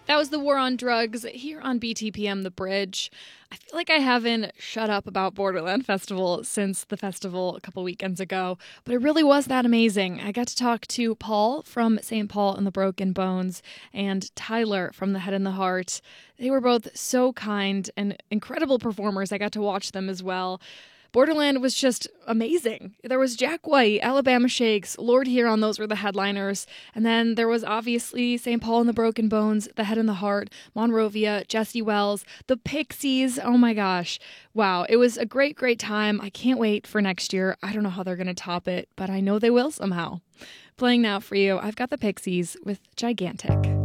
That was the War on Drugs here on BTPM The Bridge. I feel like I haven't shut up about Borderland Festival since the festival a couple weekends ago, but it really was that amazing. I got to talk to Paul from St. Paul and the Broken Bones and Tyler from The Head and the Heart. They were both so kind and incredible performers. I got to watch them as well. Borderland was just amazing. There was Jack White, Alabama Shakes, Lord Huron, those were the headliners. And then there was obviously St. Paul and the Broken Bones, The Head and the Heart, Monrovia, Jesse Wells, the Pixies. Oh my gosh. Wow. It was a great, great time. I can't wait for next year. I don't know how they're going to top it, but I know they will somehow. Playing now for you, I've got the Pixies with Gigantic.